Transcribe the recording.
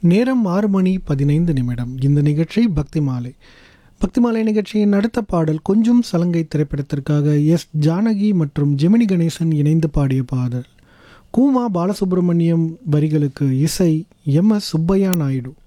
நேரம் 6:15. இந்த நிகழ்ச்சி பக்தி மாலை. பக்தி மாலை நிகழ்ச்சியின் அடுத்த பாடல் கொஞ்சம் சலங்கை திரைப்படத்திற்காக எஸ் ஜானகி மற்றும் ஜெமினி கணேசன் இணைந்து பாடிய பாடல். கூமா பாலசுப்ரமணியம் வரிகளுக்கு இசை எம் எஸ் சுப்பையா நாயுடு.